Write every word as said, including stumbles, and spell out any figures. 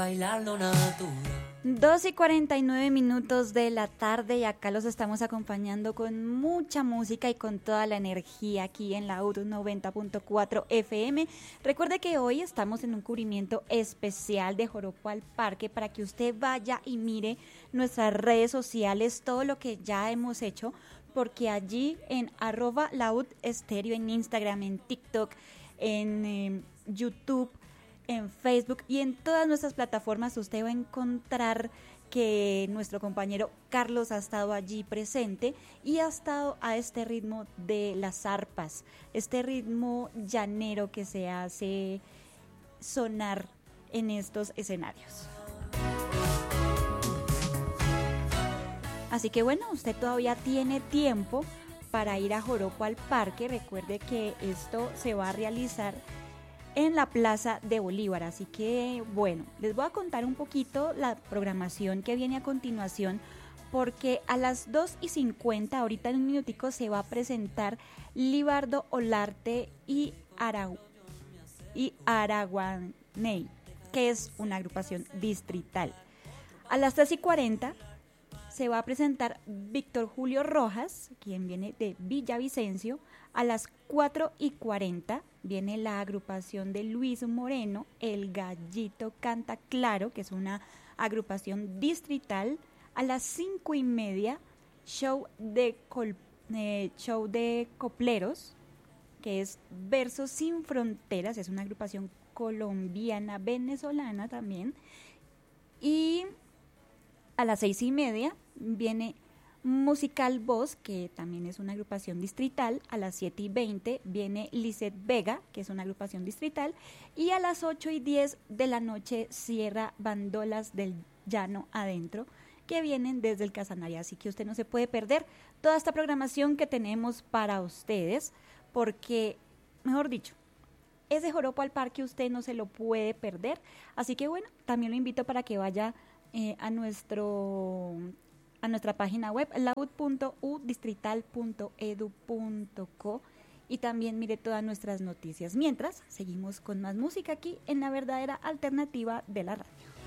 dos y cuarenta y nueve minutos de la tarde y acá los estamos acompañando con mucha música y con toda la energía aquí en la U D noventa punto cuatro F M. Recuerde que hoy estamos en un cubrimiento especial de Joropo al Parque para que usted vaya y mire nuestras redes sociales, todo lo que ya hemos hecho, porque allí en arroba laud estéreo, en Instagram, en TikTok, en eh, YouTube, en Facebook y en todas nuestras plataformas usted va a encontrar que nuestro compañero Carlos ha estado allí presente y ha estado a este ritmo de las arpas, este ritmo llanero que se hace sonar en estos escenarios. Así que bueno, usted todavía tiene tiempo para ir a Joropo al Parque. Recuerde que esto se va a realizar en la Plaza de Bolívar, así que bueno, les voy a contar un poquito la programación que viene a continuación, porque a las dos y cincuenta, ahorita en un minutico, se va a presentar Libardo Olarte y, Arau y Araguaney, que es una agrupación distrital. A las tres y cuarenta se va a presentar Víctor Julio Rojas, quien viene de Villavicencio. A las cuatro y cuarenta viene la agrupación de Luis Moreno, El Gallito Canta Claro, que es una agrupación distrital. A las cinco y media, show de, col, eh, show de copleros, que es Versos Sin Fronteras, es una agrupación colombiana, venezolana también. Y a las seis y media viene Musical Voz, que también es una agrupación distrital. A las siete y veinte viene Lizeth Vega, que es una agrupación distrital. Y a las ocho y diez de la noche cierra Bandolas del Llano Adentro, que vienen desde el Casanare. Así que usted no se puede perder toda esta programación que tenemos para ustedes, porque, mejor dicho, ese Joropo al Parque usted no se lo puede perder. Así que bueno, también lo invito para que vaya eh, a nuestro... a nuestra página web laud punto u distrital punto edu punto co y también mire todas nuestras noticias. Mientras, seguimos con más música aquí en la verdadera alternativa de la radio.